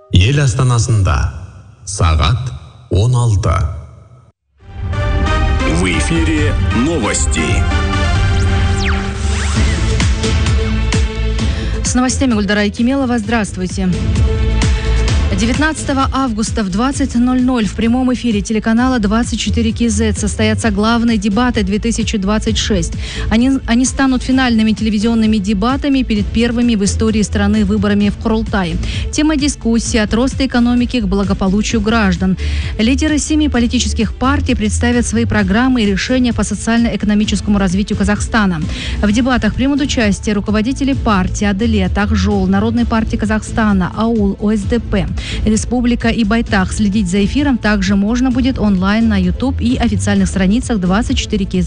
Ел астанасында сағат 16. В эфире новости. С новостями Гульдара Якимелова. Здравствуйте. 19 августа в 20:00 в прямом эфире телеканала 24 КЗ состоятся главные дебаты 2026. Они станут финальными телевизионными дебатами перед первыми в истории страны выборами в Курултай. Тема дискуссии от роста экономики к благополучию граждан. Лидеры 7 политических партий представят свои программы и решения по социально-экономическому развитию Казахстана. В дебатах примут участие руководители партий Аделет, Акжол, Народной партии Казахстана, АУЛ, ОСДП, Республика и Байтах. Следить за эфиром также можно будет онлайн на YouTube и официальных страницах 24 КЗ.